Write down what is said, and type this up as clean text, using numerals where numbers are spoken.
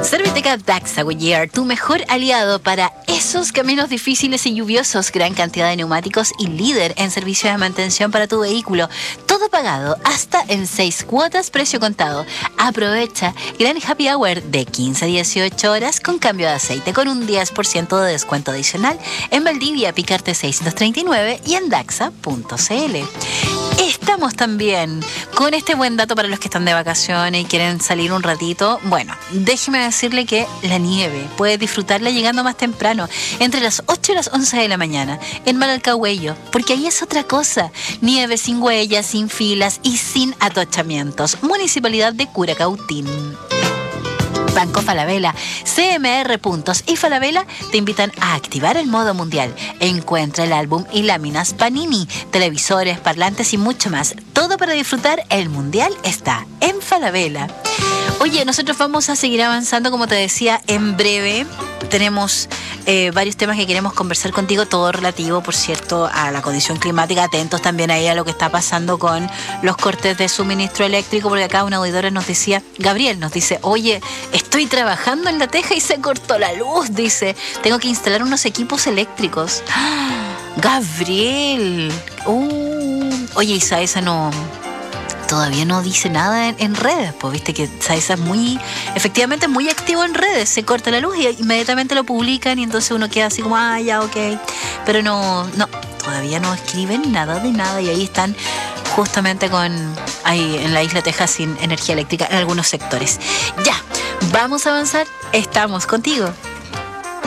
Serviteca Daxa Goodyear, tu mejor aliado para esos caminos difíciles y lluviosos. Gran cantidad de neumáticos y líder en servicios de mantención para tu vehículo. Todo pagado hasta en 6 cuotas, precio contado. Aprovecha gran happy hour de 15 a 18 horas con cambio de aceite con un 10% de descuento adicional en Valdivia, Picarte 639 y en Daxa.cl. Estamos también con este buen dato para los que están de vacaciones y quieren salir un ratito. Bueno, déjeme decirle que la nieve puede disfrutarla llegando más temprano, entre las 8 y las 11 de la mañana, en Malalcahuello, porque ahí es otra cosa. Nieve sin huellas, sin filas y sin atochamientos. Municipalidad de Curacautín. Banco Falabella, CMR Puntos y Falabella te invitan a activar el modo mundial. Encuentra el álbum y láminas Panini, televisores, parlantes y mucho más. Todo para disfrutar el mundial está en Falabella. Oye, nosotros vamos a seguir avanzando, como te decía, en breve. Tenemos varios temas que queremos conversar contigo, todo relativo, por cierto, a la condición climática. Atentos también ahí a lo que está pasando con los cortes de suministro eléctrico, porque acá una audidora nos decía, Gabriel nos dice, oye, estoy trabajando en La Teja y se cortó la luz, dice, tengo que instalar unos equipos eléctricos. ¡Ah! Gabriel, oye, Isaesa todavía no dice nada en redes, pues viste que Saesa es efectivamente muy activo en redes, se corta la luz y inmediatamente lo publican y entonces uno queda así como, ya, ok, pero no, todavía no escriben nada de nada y ahí están justamente ahí en la isla Texas sin energía eléctrica en algunos sectores. Ya, vamos a avanzar, estamos contigo.